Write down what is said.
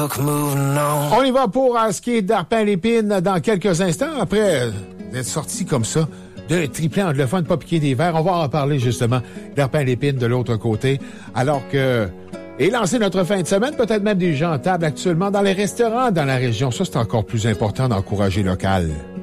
On y va pour ce qui est d'Arpin-Lépine dans quelques instants. Après d'être sorti comme ça d'un triplé anglophone, pas piqué des verres, on va en parler justement d'Arpin-Lépine de l'autre côté. Alors que est lancé notre fin de semaine, peut-être même des gens en table actuellement dans les restaurants dans la région. Ça, c'est encore plus important d'encourager local.